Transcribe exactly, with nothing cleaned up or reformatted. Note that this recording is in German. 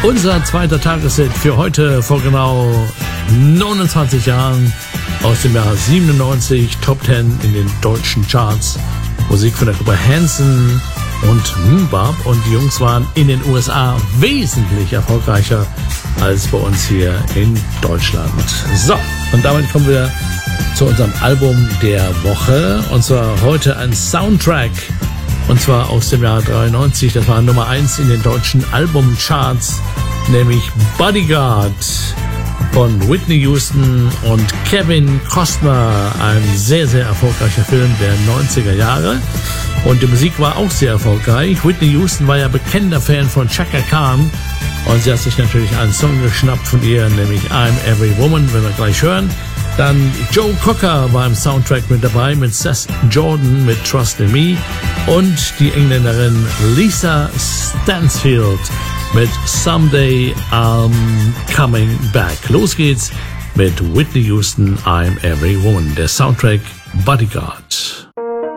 Unser zweiter Tageshit für heute vor genau neunundzwanzig Jahren aus dem Jahr siebenundneunzig, Top zehn in den deutschen Charts. Musik von der Gruppe Hanson und Moonbap, und die Jungs waren in den U S A wesentlich erfolgreicher als bei uns hier in Deutschland. So, und damit kommen wir zu unserem Album der Woche, und zwar heute ein Soundtrack, und zwar aus dem Jahr dreiundneunzig. Das war Nummer eins in den deutschen Albumcharts, nämlich Bodyguard von Whitney Houston und Kevin Costner. Ein sehr, sehr erfolgreicher Film der neunziger Jahre. Und die Musik war auch sehr erfolgreich. Whitney Houston war ja bekennender Fan von Chaka Khan. Und sie hat sich natürlich einen Song geschnappt von ihr, nämlich I'm Every Woman, wenn wir gleich hören. Dann Joe Cocker war im Soundtrack mit dabei, mit Seth Jordan, mit Trust in Me. Und die Engländerin Lisa Stansfield mit Someday I'm Coming Back. Los geht's mit Whitney Houston, I'm Every Woman, der Soundtrack Bodyguard.